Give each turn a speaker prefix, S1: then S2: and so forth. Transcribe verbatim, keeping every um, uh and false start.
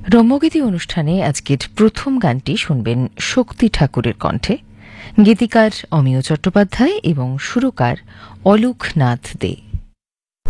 S1: রম্যগীতি অনুষ্ঠানে আজকের প্রথম গানটি শুনবেন শক্তি ঠাকুরের কণ্ঠে, গীতিকার অমিয় চট্টোপাধ্যায় এবং সুরকার অলোক নাথ দে।